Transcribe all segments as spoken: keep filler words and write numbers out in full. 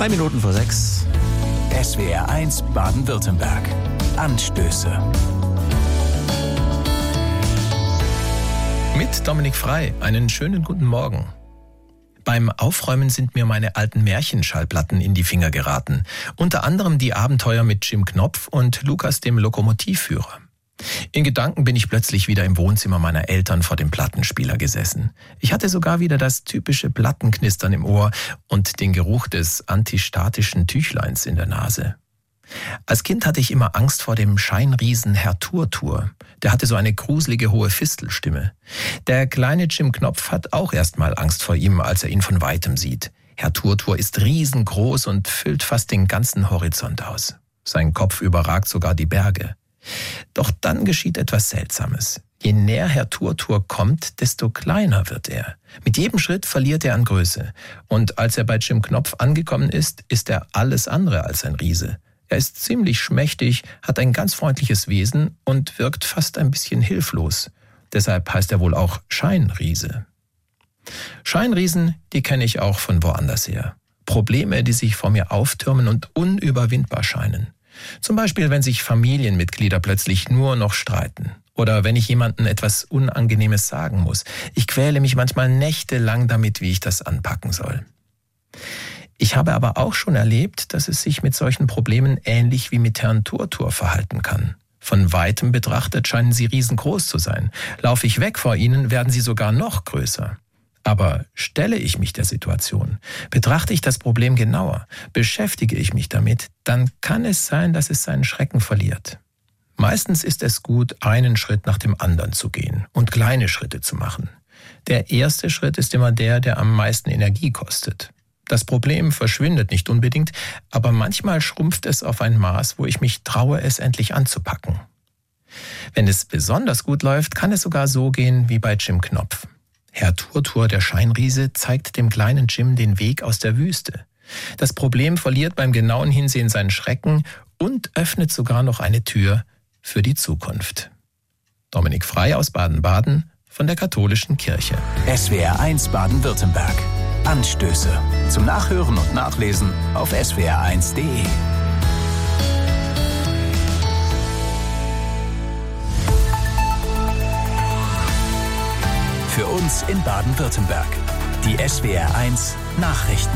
Drei Minuten vor sechs. S W R eins Baden-Württemberg. Anstöße. Mit Dominik Frei. Einen schönen guten Morgen. Beim Aufräumen sind mir meine alten Märchenschallplatten in die Finger geraten. Unter anderem die Abenteuer mit Jim Knopf und Lukas dem Lokomotivführer. In Gedanken bin ich plötzlich wieder im Wohnzimmer meiner Eltern vor dem Plattenspieler gesessen. Ich hatte sogar wieder das typische Plattenknistern im Ohr und den Geruch des antistatischen Tüchleins in der Nase. Als Kind hatte ich immer Angst vor dem Scheinriesen Herr Turtur. Der hatte so eine gruselige hohe Fistelstimme. Der kleine Jim Knopf hat auch erstmal Angst vor ihm, als er ihn von Weitem sieht. Herr Turtur ist riesengroß und füllt fast den ganzen Horizont aus. Sein Kopf überragt sogar die Berge. Doch dann geschieht etwas Seltsames. Je näher Herr Turtur kommt, desto kleiner wird er. Mit jedem Schritt verliert er an Größe. Und als er bei Jim Knopf angekommen ist, ist er alles andere als ein Riese. Er ist ziemlich schmächtig, hat ein ganz freundliches Wesen und wirkt fast ein bisschen hilflos. Deshalb heißt er wohl auch Scheinriese. Scheinriesen, die kenne ich auch von woanders her. Probleme, die sich vor mir auftürmen und unüberwindbar scheinen. Zum Beispiel, wenn sich Familienmitglieder plötzlich nur noch streiten. Oder wenn ich jemandem etwas Unangenehmes sagen muss. Ich quäle mich manchmal nächtelang damit, wie ich das anpacken soll. Ich habe aber auch schon erlebt, dass es sich mit solchen Problemen ähnlich wie mit Herrn Turtur verhalten kann. Von Weitem betrachtet scheinen sie riesengroß zu sein. Laufe ich weg vor ihnen, werden sie sogar noch größer. Aber stelle ich mich der Situation, betrachte ich das Problem genauer, beschäftige ich mich damit, dann kann es sein, dass es seinen Schrecken verliert. Meistens ist es gut, einen Schritt nach dem anderen zu gehen und kleine Schritte zu machen. Der erste Schritt ist immer der, der am meisten Energie kostet. Das Problem verschwindet nicht unbedingt, aber manchmal schrumpft es auf ein Maß, wo ich mich traue, es endlich anzupacken. Wenn es besonders gut läuft, kann es sogar so gehen wie bei Jim Knopf. Herr Turtur, der Scheinriese, zeigt dem kleinen Jim den Weg aus der Wüste. Das Problem verliert beim genauen Hinsehen seinen Schrecken und öffnet sogar noch eine Tür für die Zukunft. Dominik Frei aus Baden-Baden von der Katholischen Kirche. S W R eins Baden-Württemberg. Anstöße. Zum Nachhören und Nachlesen auf S W R eins punkt de. Für uns in Baden-Württemberg. Die S W R eins Nachrichten.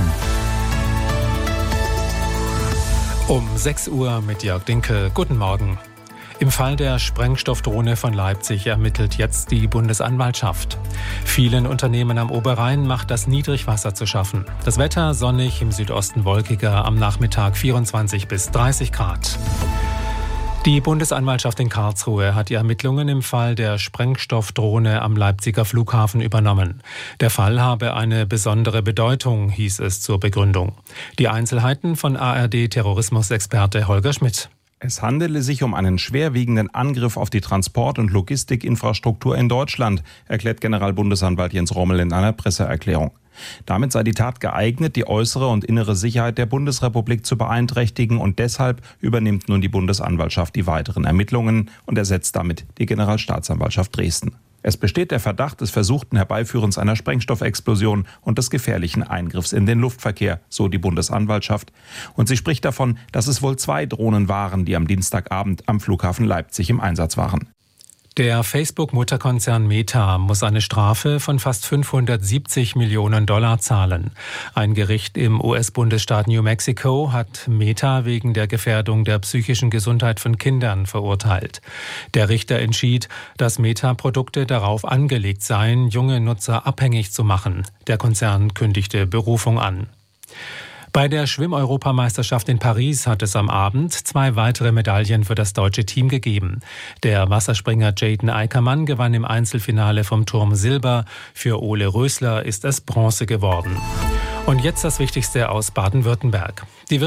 Um sechs Uhr mit Jörg Dinkel. Guten Morgen. Im Fall der Sprengstoffdrohne von Leipzig ermittelt jetzt die Bundesanwaltschaft. Vielen Unternehmen am Oberrhein macht das Niedrigwasser zu schaffen. Das Wetter sonnig, im Südosten wolkiger, am Nachmittag vierundzwanzig bis dreißig Grad. Die Bundesanwaltschaft in Karlsruhe hat die Ermittlungen im Fall der Sprengstoffdrohne am Leipziger Flughafen übernommen. Der Fall habe eine besondere Bedeutung, hieß es zur Begründung. Die Einzelheiten von A R D-Terrorismusexperte Holger Schmidt. Es handele sich um einen schwerwiegenden Angriff auf die Transport- und Logistikinfrastruktur in Deutschland, erklärt Generalbundesanwalt Jens Rommel in einer Presseerklärung. Damit sei die Tat geeignet, die äußere und innere Sicherheit der Bundesrepublik zu beeinträchtigen, und deshalb übernimmt nun die Bundesanwaltschaft die weiteren Ermittlungen und ersetzt damit die Generalstaatsanwaltschaft Dresden. Es besteht der Verdacht des versuchten Herbeiführens einer Sprengstoffexplosion und des gefährlichen Eingriffs in den Luftverkehr, so die Bundesanwaltschaft. Und sie spricht davon, dass es wohl zwei Drohnen waren, die am Dienstagabend am Flughafen Leipzig im Einsatz waren. Der Facebook-Mutterkonzern Meta muss eine Strafe von fast fünfhundertsiebzig Millionen Dollar zahlen. Ein Gericht im U S-Bundesstaat New Mexico hat Meta wegen der Gefährdung der psychischen Gesundheit von Kindern verurteilt. Der Richter entschied, dass Meta-Produkte darauf angelegt seien, junge Nutzer abhängig zu machen. Der Konzern kündigte Berufung an. Bei der Schwimm-Europameisterschaft in Paris hat es am Abend zwei weitere Medaillen für das deutsche Team gegeben. Der Wasserspringer Jaden Eickermann gewann im Einzelfinale vom Turm Silber. Für Ole Rösler ist es Bronze geworden. Und jetzt das Wichtigste aus Baden-Württemberg. Die